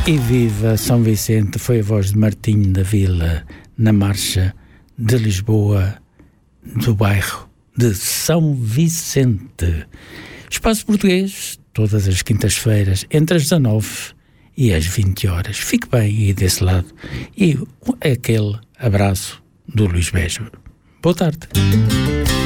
E viva São Vicente, foi a voz de Martinho da Vila na marcha de Lisboa, do bairro de São Vicente. Espaço Português, todas as quintas-feiras, entre as 19 e as 20 horas. Fique bem aí desse lado. E aquele abraço do Luís Beja. Boa tarde.